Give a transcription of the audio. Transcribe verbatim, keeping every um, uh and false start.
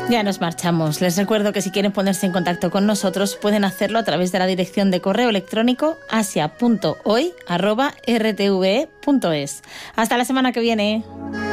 Ya nos marchamos. Les recuerdo que si quieren ponerse en contacto con nosotros pueden hacerlo a través de la dirección de correo electrónico asia punto hoy arroba r t v e punto es. Hasta la semana que viene.